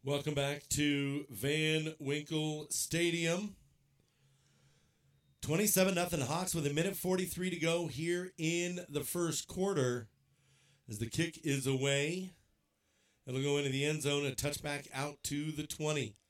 Welcome back to Van Winkle Stadium. 27-0 Hawks with 1:43 to go here in the first quarter. As the kick is away, it'll go into the end zone, a touchback out to the 20.